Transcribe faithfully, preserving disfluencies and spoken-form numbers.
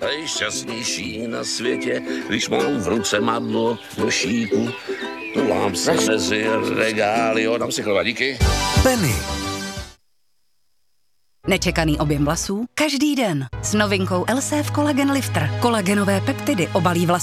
nejšťastnější na světě, když mám v ruce madlo do šíku, tulám se mezi regály, jo, dám si chleba, díky. Penny. Nečekaný objem vlasů každý den s novinkou Elseve Collagen Lifter. Kolagenové peptidy obalí vlasy